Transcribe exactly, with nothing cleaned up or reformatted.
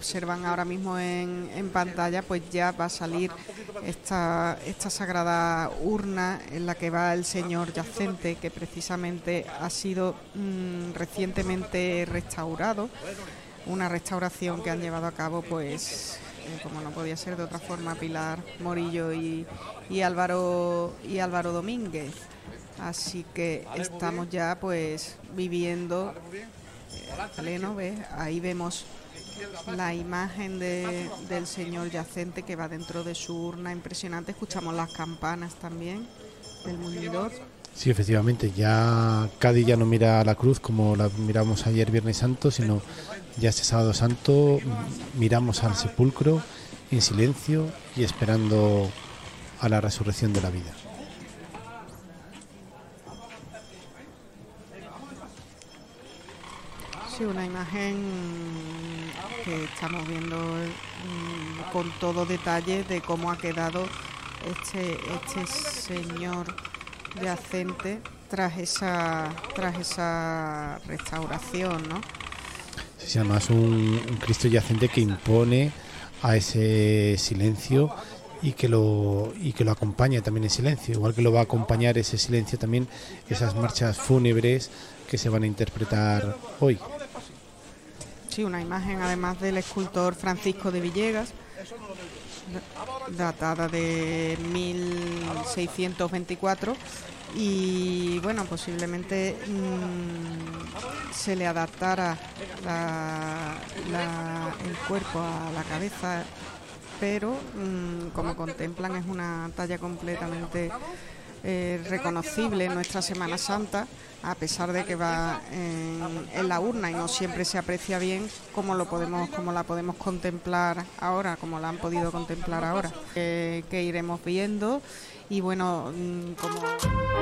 observan ahora mismo en, en pantalla, pues ya va a salir esta, esta sagrada urna en la que va el Señor yacente, que precisamente ha sido mmm, recientemente restaurado, una restauración que han llevado a cabo, pues eh, como no podía ser de otra forma, Pilar Morillo y, y Álvaro y Álvaro Domínguez. Así que estamos ya pues viviendo pleno, ¿ves? Ahí vemos la imagen de, del Señor yacente que va dentro de su urna, impresionante. Escuchamos las campanas también del muñidor. Sí, efectivamente, ya Cádiz ya no mira a la cruz como la miramos ayer Viernes Santo, sino ya este Sábado Santo miramos al sepulcro en silencio y esperando a la resurrección de la vida. Sí, una imagen que estamos viendo mmm, con todo detalle de cómo ha quedado este, este Señor yacente tras esa tras esa restauración, ¿no? Sí, además un, un Cristo yacente que impone a ese silencio y que lo y que lo acompaña también en silencio, igual que lo va a acompañar ese silencio también esas marchas fúnebres que se van a interpretar hoy. Sí, una imagen además del escultor Francisco de Villegas, datada de mil seiscientos veinticuatro, y bueno, posiblemente mmm, se le adaptara la, la, el cuerpo a la cabeza, pero mmm, como contemplan es una talla completamente eh, reconocible en nuestra Semana Santa, a pesar de que va en, en la urna y no siempre se aprecia bien como lo podemos, como la podemos contemplar ahora, como la han podido contemplar ahora, eh, que iremos viendo. Y bueno, como